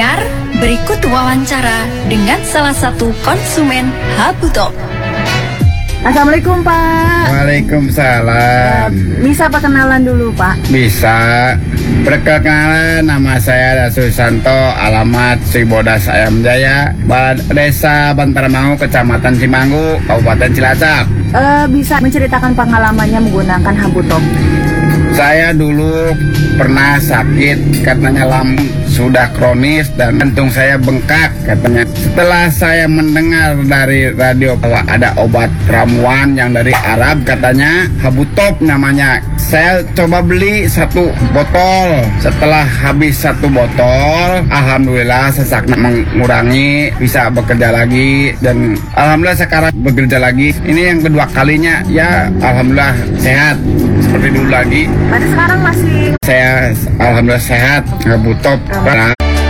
pendengar, berikut wawancara dengan salah satu konsumen Habutop. Assalamualaikum Pak. Waalaikumsalam. Bisa perkenalan dulu Pak? Bisa. Perkenalkan, nama saya Susanto, alamat Sibodas Ayam Jaya, Desa Bantarmangu, Kecamatan Cimanggu, Kabupaten Cilacap. Bisa menceritakan pengalamannya menggunakan Habutop? Saya dulu pernah sakit, katanya lambung sudah kronis dan jantung saya bengkak katanya. Setelah saya mendengar dari radio bahwa ada obat ramuan yang dari Arab katanya, Habutop namanya. Saya coba beli 1 botol. Setelah habis 1 botol, alhamdulillah sesaknya mengurangi, bisa bekerja lagi, dan alhamdulillah sekarang bekerja lagi. Ini yang kedua kalinya, ya alhamdulillah sehat seperti dulu lagi. Pada sekarang masih? Saya alhamdulillah sehat, Habutop.